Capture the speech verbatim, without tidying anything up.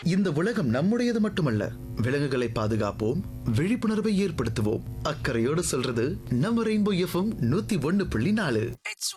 இந்த உலகம் நம்முடையது மட்டுமல்ல, விலங்குகளை பாதுகாப்போம், விழிப்புணர்வை ஏற்படுத்துவோம். அக்கறையோடு சொல்றது நம்ம ரெயின்போ எஃப்எம் நூத்தி ஒன்னு புள்ளி நாலு.